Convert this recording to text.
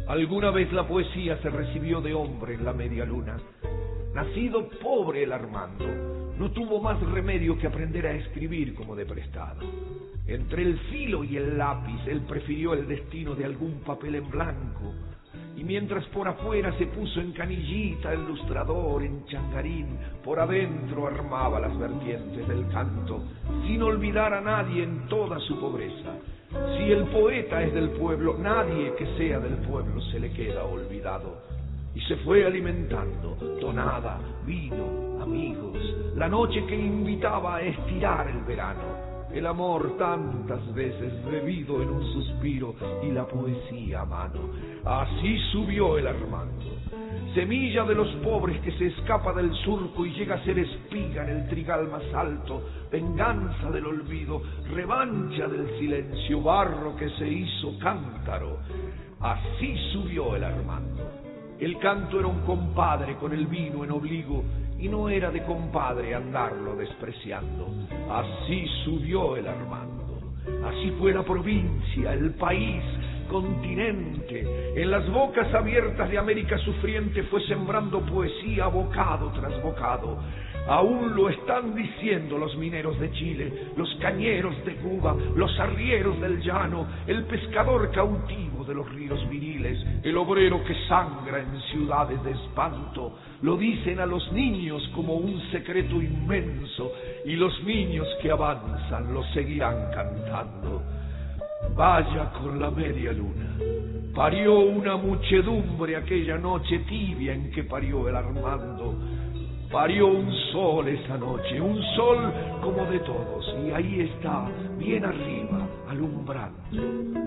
Alguna vez la poesía se recibió de hombre en la media luna. Nacido pobre el Armando, no tuvo más remedio que aprender a escribir como de prestado. Entre el filo y el lápiz, él prefirió el destino de algún papel en blanco. Y mientras por afuera se puso en canillita, el lustrador, en changarín, por adentro armaba las vertientes del canto, sin olvidar a nadie en toda su pobreza. Si el poeta es del pueblo, nadie que sea del pueblo se le queda olvidado. Y se fue alimentando, tonada, vino, amigos, la noche que invitaba a estirar el verano. El amor tantas veces bebido en un suspiro y la poesía a mano. Así subió el Armando, semilla de los pobres que se escapa del surco y llega a ser espiga en el trigal más alto, venganza del olvido, revancha del silencio, barro que se hizo cántaro. Así subió el Armando. El canto era un compadre con el vino en obligo, y no era de compadre andarlo despreciando. Así subió el Armando. Así fue la provincia, el país, continente. En las bocas abiertas de América sufriente fue sembrando poesía bocado tras bocado. Aún lo están diciendo los mineros de Chile, los cañeros de Cuba, los arrieros del llano, el pescador cautivo de los ríos viriles, el obrero que sangra en ciudades de espanto. Lo dicen a los niños como un secreto inmenso, y los niños que avanzan lo seguirán cantando. Vaya con la media luna, parió una muchedumbre aquella noche tibia en que parió el Armando. Parió un sol esa noche, un sol como de todos, y ahí está, bien arriba, alumbrando.